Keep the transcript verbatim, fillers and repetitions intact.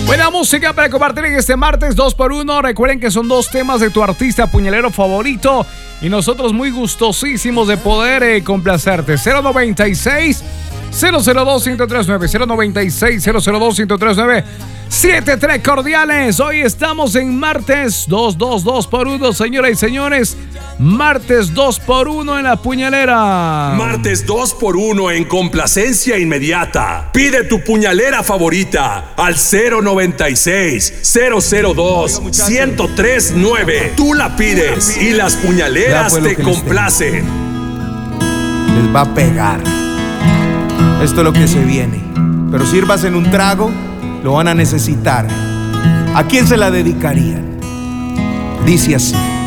Buena música para compartir en este martes dos por uno. Recuerden que son dos temas de tu artista puñalero favorito y nosotros muy gustosísimos de poder eh, complacerte. cero noventa y seis, cero cero dos, uno cero tres nueve, cero noventa y seis, cero cero dos, uno cero tres nueve. siete tres cordiales. Hoy estamos en martes dos dos dos por uno, señoras y señores. Martes dos por uno en la puñalera. Martes dos por uno en complacencia inmediata. Pide tu puñalera favorita al cero noventa y seis, cero cero dos, uno cero tres nueve. Tú la pides y las puñaleras te complacen. Les va a pegar. Esto es lo que se viene. Pero sirvas en un trago, lo van a necesitar. ¿A quién se la dedicarían? Dice así.